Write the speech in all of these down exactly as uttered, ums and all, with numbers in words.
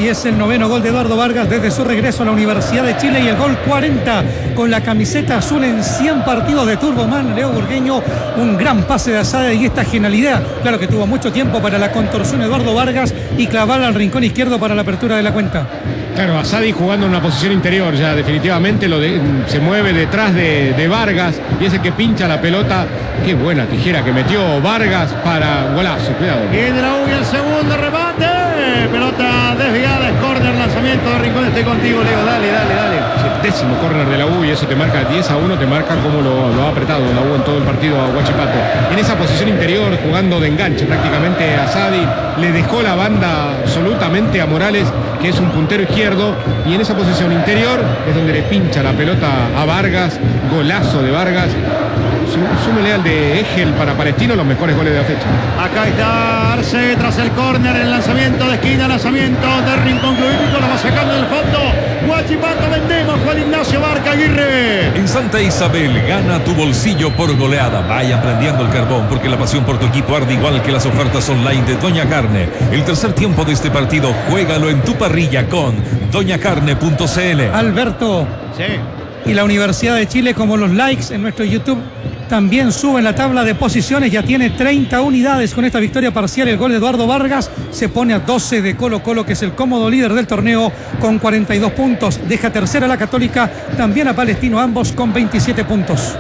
es el noveno gol de Eduardo Vargas desde su regreso a la Universidad de Chile y el gol cuarenta con la camiseta azul en cien partidos de Turboman. Leo Burgueño, un gran pase de Asade y esta genialidad. Claro que tuvo mucho tiempo para la contorsión Eduardo Vargas y clavar al rincón izquierdo para la apertura de la cuenta. Claro, Asadi jugando en una posición interior ya definitivamente, lo de, se mueve detrás de, de Vargas y es el que pincha la pelota. Qué buena tijera que metió Vargas para golazo, cuidado. Viene la U y el segundo remate. Pelota desviada, es córner, lanzamiento de Rincón. Estoy contigo, Leo, dale, dale, dale. Es el décimo córner de la U y eso te marca diez a uno, te marca cómo lo, lo ha apretado la U en todo el partido a Huachipato. En esa posición interior, jugando de enganche prácticamente, Asadi le dejó la banda absolutamente a Morales, que es un puntero izquierdo, y en esa posición interior es donde le pincha la pelota a Vargas. Golazo de Vargas. Súmele al de Egel para Palestino, los mejores goles de la fecha. Acá está Arce tras el córner, el lanzamiento de esquina, lanzamiento de Rincón Club Hípico, lo va sacando del fondo. Huachipato, vendemos, Juan Ignacio Barca Aguirre. En Santa Isabel, gana tu bolsillo por goleada. Vaya prendiendo el carbón porque la pasión por tu equipo arde igual que las ofertas online de Doña Carne. El tercer tiempo de este partido, juégalo en tu parrilla con doña carne punto c l. Alberto. Sí. Y la Universidad de Chile, como los likes en nuestro YouTube, también sube en la tabla de posiciones, ya tiene treinta unidades con esta victoria parcial. El gol de Eduardo Vargas se pone a doce de Colo Colo, que es el cómodo líder del torneo con cuarenta y dos puntos. Deja tercera a la Católica, también a Palestino, ambos con veintisiete puntos.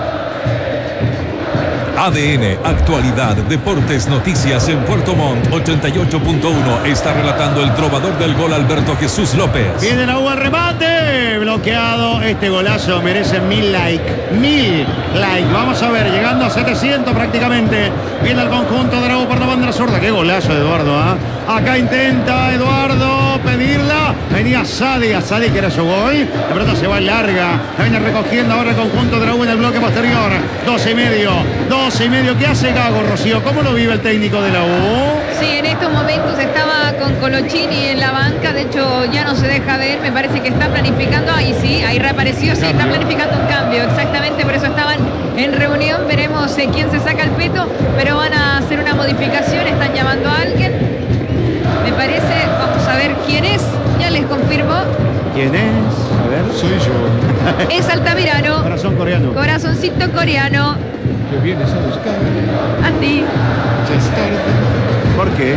A D N, actualidad, deportes, noticias en Puerto Montt, ochenta y ocho punto uno. Está relatando el trovador del gol, Alberto Jesús López. Viene la U al remate, bloqueado. Este golazo merece mil likes, mil likes. Vamos a ver, llegando a setecientos prácticamente. Viene el conjunto de la U por la banda zurda. Qué golazo de Eduardo, ¿ah? ¿eh? Acá intenta Eduardo pedirla. Venía Asadi, Asadi que era su gol. La pelota se va larga. La viene recogiendo ahora el conjunto de la U en el bloque posterior. doce y medio, doce y medio. ¿Qué hace Gago, Rocío? ¿Cómo lo vive el técnico de la U? Sí, en estos momentos estaba con Colochini en la banca. De hecho, ya no se deja ver. Me parece que está planificando. Ahí sí, ahí reapareció. Sí, está planificando un cambio. Exactamente, por eso estaban en reunión. Veremos eh, quién se saca el peto. Pero van a hacer una modificación. Están llamando a alguien. Me parece, vamos a ver quién es. Ya les confirmo. ¿Quién es? A ver. Soy yo. Es Altamirano. Corazón coreano. Corazoncito coreano. ¿Qué vienes a buscar? A ti. Ya es tarde. ¿Por qué?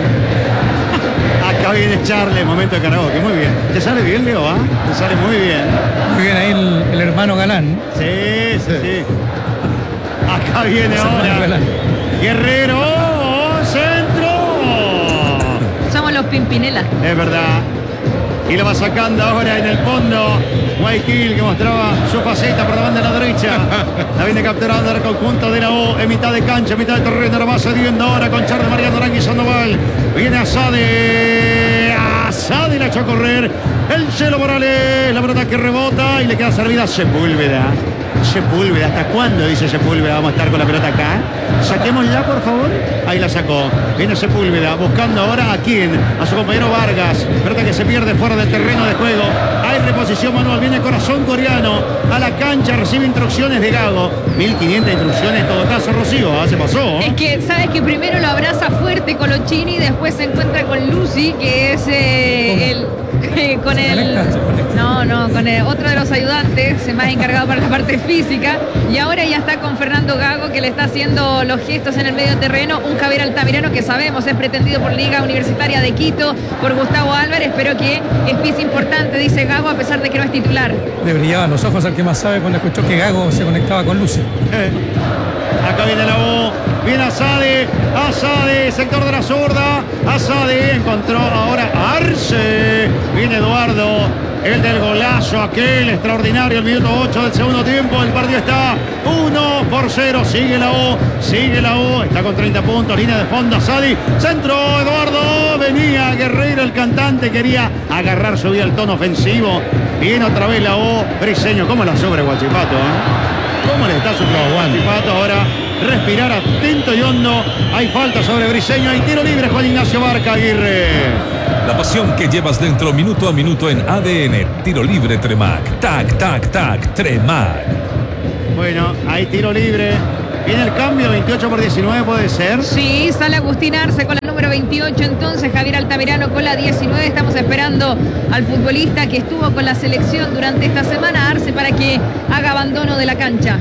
Acá viene Charlie, momento de karaoke. Muy bien. ¿Te sale bien, Leo? ¿Ah? Te sale muy bien. Muy bien ahí el, el hermano Galán. Sí, sí, sí. Acá viene ahora Guerrero. Centro. Somos los Pimpinela. Es verdad. Y lo va sacando ahora en el fondo Guayaquil, que mostraba su faceta por la banda de la derecha. La viene capturando el conjunto de la U en mitad de cancha, en mitad de terreno. La va cediendo ahora con Char de Mariano Arangui y Sandoval. Viene Asade. Asade la echó a correr. El Chelo Morales. La pelota que rebota y le queda servida a Sepúlveda. Sepúlveda, ¿hasta cuándo? Dice Sepúlveda, vamos a estar con la pelota acá. Saquémosla, por favor. Ahí la sacó. Viene Sepúlveda, buscando ahora a quién. A su compañero Vargas. Pelota que se pierde fuera del terreno de juego. Hay reposición manual. Viene Corazón Coreano a la cancha. Recibe instrucciones de Gago. mil quinientas instrucciones en todo caso, Rocío. ¿Ah? Se pasó. Es que, ¿sabes que primero lo abraza fuerte Colochini, después se encuentra con Lucy, que es eh, el... con el... No, no, con el otro de los ayudantes, más encargado para la parte física, y ahora ya está con Fernando Gago, que le está haciendo los gestos en el medio terreno. Un Javier Altamirano que sabemos es pretendido por Liga Universitaria de Quito, por Gustavo Álvarez, pero que es pieza importante, dice Gago, a pesar de que no es titular. Le brillaban los ojos al que más sabe cuando escuchó que Gago se conectaba con Lucy. Eh. Acá viene la U, viene Asade, Asade, sector de la zurda, Asade encontró ahora a Arce, viene Eduardo, el del golazo aquel extraordinario, el minuto ocho del segundo tiempo. El partido está uno por cero, sigue la U, sigue la U, está con treinta puntos, línea de fondo, Asadi, centro, Eduardo, venía Guerreiro, el cantante, quería agarrar, subía el tono ofensivo, viene otra vez la U, Briseño, ¿cómo la sobre Huachipato? ¿eh? ¿Cómo le está sufriendo Huachipato ahora? Respirar atento y hondo. Hay falta sobre Briseño. Hay tiro libre, Juan Ignacio Barca Aguirre. La pasión que llevas dentro minuto a minuto en A D N. Tiro libre Tremac. Tac, tac, tac. Tremac. Bueno, hay tiro libre. Viene el cambio, veintiocho por diecinueve, ¿puede ser? Sí, sale Agustín Arce con la número veintiocho, entonces Javier Altamirano con la diecinueve. Estamos esperando al futbolista que estuvo con la selección durante esta semana, Arce, para que haga abandono de la cancha.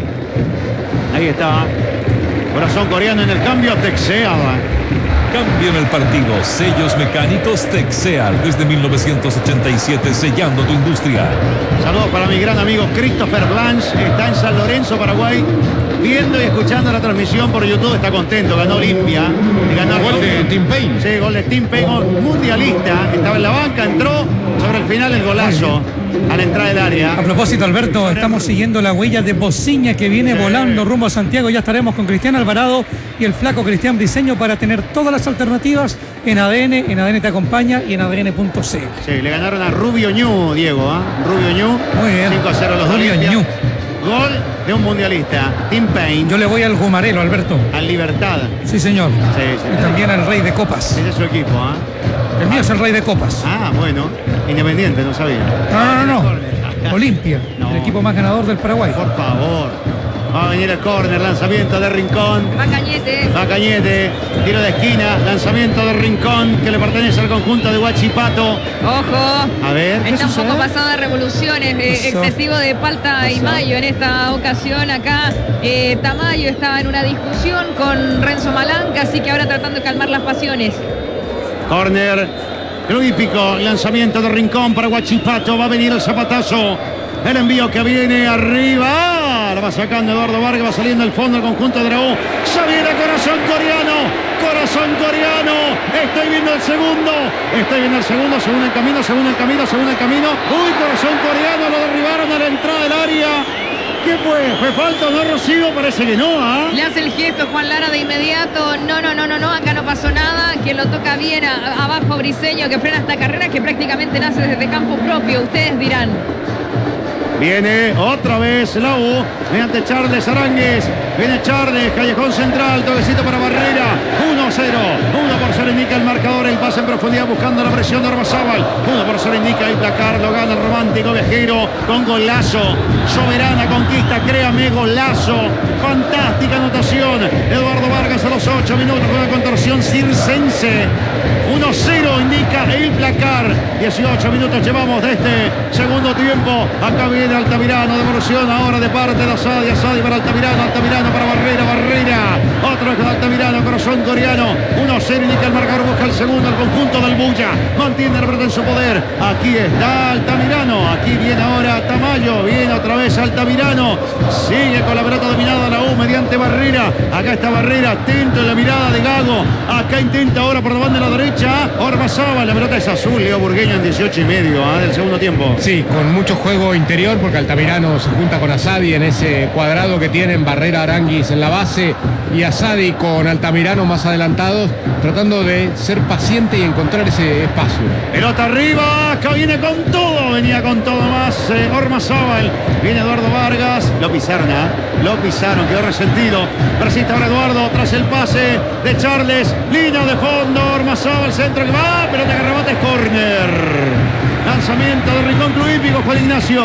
Ahí está. Corazón coreano en el cambio, Texea. Cambio en el partido. Sellos mecánicos Texeal desde mil novecientos ochenta y siete, sellando tu industria. Saludos para mi gran amigo Christopher Blanche. Está en San Lorenzo, Paraguay, viendo y escuchando la transmisión por YouTube. Está contento, ganó Olimpia. Y ganó Gol de Tim Payne. Sí, gol de Tim Payne, mundialista. Estaba en la banca, entró sobre el final el golazo a la entrada del área. A propósito, Alberto, estamos siguiendo la huella de Bociña, que viene sí. volando rumbo a Santiago. Ya estaremos con Cristian Alvarado y el flaco Cristian Briceño para tener todas las alternativas en A D N, en A D N te acompaña y en A D N punto C L. Sí, le ganaron a Rubio Ñu, Diego, ¿eh? Rubio Ñu. Muy bien. cinco a cero los Rubio Ñu. Gol de un mundialista, Tim Payne. Yo le voy al Gumarelo, Alberto. Al Libertad. Sí, señor. Sí, sí. Y también al Rey de Copas. Ese es su equipo, ¿eh? El mío es el Rey de Copas. Ah, bueno. Independiente, no sabía. No, no, no. no. Olimpia, no. El equipo más ganador del Paraguay. Por favor. Va a venir el córner, lanzamiento de Rincón. Va Cañete. Va Cañete, tiro de esquina, lanzamiento de Rincón que le pertenece al conjunto de Huachipato. Ojo. A ver. Está un poco pasado de revoluciones, eh, excesivo de Palta y Mayo en esta ocasión. Acá eh, Tamayo estaba en una discusión con Renzo Malanca, así que ahora tratando de calmar las pasiones. Córner, club hípico, lanzamiento de Rincón para Huachipato. Va a venir el zapatazo. El envío que viene arriba. La va sacando Eduardo Vargas, va saliendo el fondo del conjunto de la U. Se viene Corazón Coreano. Corazón Coreano. Estoy viendo el segundo. Estoy viendo el segundo. Según el camino, según el camino, según el camino. Uy, Corazón Coreano. Lo derribaron a la entrada del área. ¿Qué fue? ¿Fue falta o no, Rocío? Parece que no, ¿ah? ¿eh? Le hace el gesto Juan Lara de inmediato. No, no, no, no, no. Acá no pasó nada. Quien lo toca bien a, abajo, Briceño, que frena esta carrera que prácticamente nace desde campo propio. Ustedes dirán. Viene otra vez la U, mediante Charles Aránguez. Viene Charles, callejón central, toquecito para Barrera. uno a cero. uno por cero indica el marcador. El pase en profundidad buscando la presión de Ormazábal. uno por cero indica el placar. Lo gana el romántico viajero con golazo. Soberana conquista, créame, golazo. Fantástica anotación. Eduardo Vargas a los ocho minutos con una contorsión circense. uno a cero indica el placar. dieciocho minutos llevamos de este segundo tiempo. Acá viene Altamirano, devolución ahora de parte de Asadi, Asadi para Altamirano, Altamirano para Barrera, Barrera, otra vez con Altamirano, Corazón Coreano, uno a cero indica el marcador, busca el segundo, el conjunto del Bulla, mantiene la pelota en su poder, aquí está Altamirano, aquí viene ahora Tamayo, viene otra vez Altamirano, sigue con la pelota dominada la U mediante Barrera, acá está Barrera, atento en la mirada de Gago, acá intenta ahora por la banda de la derecha, Ormazábal, la pelota es azul, Leo Burgueño en dieciocho y medio ¿eh? del segundo tiempo. Sí, con mucho juego interior, porque Altamirano se junta con Asadi en ese cuadrado que tienen Barrera, Aránguiz en la base y Asadi con Altamirano más adelantados, tratando de ser paciente y encontrar ese espacio. Pelota arriba, acá viene con todo, venía con todo más eh, Ormazábal, viene Eduardo Vargas, lo pisaron, ¿eh? lo pisaron, quedó resentido, persiste ahora Eduardo tras el pase de Charles, línea de fondo, Ormazábal, centro que va, pelota que rebate, es córner. Lanzamiento de Rincón Club Hípico, Juan Ignacio.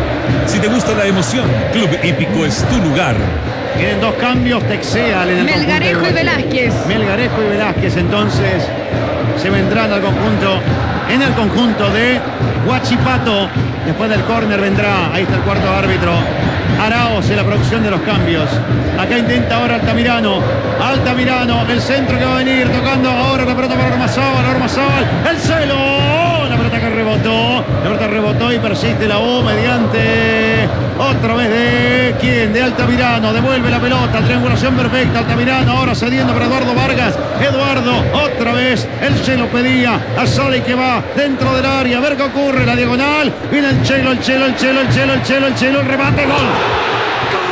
Si te gusta la emoción, Club Hípico es tu lugar. Tienen dos cambios, Texeal en el Melgarejo y Velázquez. Melgarejo y Velázquez, entonces se vendrán al conjunto, en el conjunto de Huachipato. Después del córner vendrá, ahí está el cuarto árbitro, Araos en la producción de los cambios. Acá intenta ahora Altamirano. Altamirano, el centro que va a venir, tocando ahora la pelota para Ormazábal, Ormazábal, el celo. La pelota que rebotó, la pelota rebotó y persiste la U mediante otra vez de quién, de Altamirano, devuelve la pelota, triangulación perfecta, Altamirano ahora cediendo para Eduardo Vargas, Eduardo otra vez, el Chelo pedía, Asadi que va dentro del área, a ver qué ocurre, la diagonal, viene el Chelo, el Chelo, el Chelo, el Chelo, el Chelo, el Chelo, el remate, gol.